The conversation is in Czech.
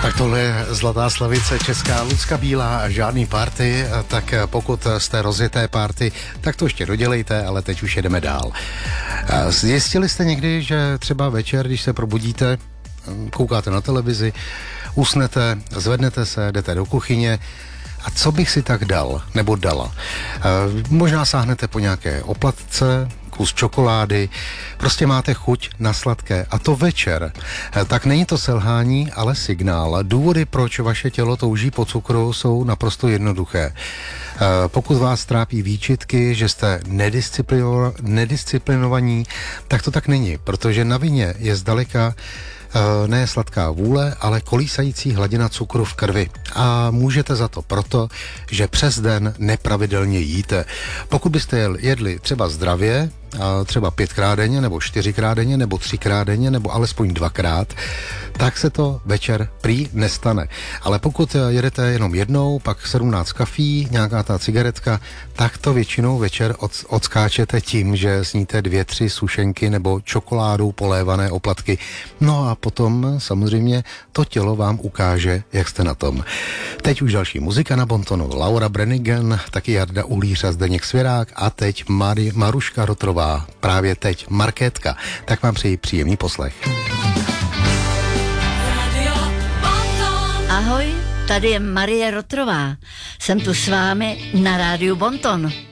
Tak tohle je Zlatá slavice česká Lucka Bílá a žádný party, tak pokud jste rozjeté party, tak to ještě dodělejte, ale teď už jedeme dál. Zjistili jste někdy, že třeba večer, když se probudíte, koukáte na televizi, usnete, zvednete se, jdete do kuchyně a co bych si tak dal nebo dala? Možná sáhnete po nějaké oplatce, kus čokolády, prostě máte chuť na sladké a to večer. Tak není to selhání, ale signál. Důvody, proč vaše tělo touží po cukru, jsou naprosto jednoduché. Pokud vás trápí výčitky, že jste nedisciplinovaní, tak to tak není, protože na vině je zdaleka ne sladká vůle, ale kolísající hladina cukru v krvi. A můžete za to proto, že přes den nepravidelně jíte. Pokud byste jedli třeba zdravě, třeba 5krát denně, nebo 4krát denně, nebo 3krát denně, nebo alespoň 2krát, tak se to večer prý nestane. Ale pokud jedete jenom jednou, pak 17 kafí, nějaká ta cigaretka, tak to většinou večer odskáčete tím, že sníte 2-3 sušenky nebo čokoládou polévané oplatky. No a potom samozřejmě to tělo vám ukáže, jak jste na tom. Teď už další muzika na Bontonu. Laura Branigan, taky Jarda Uhlíř a Zdeněk Svěrák a teď Maruška Rotrová. Právě teď Markétka. Tak vám přeji příjemný poslech. Ahoj, tady je Marie Rotrová. Jsem tu s vámi na rádiu Bonton.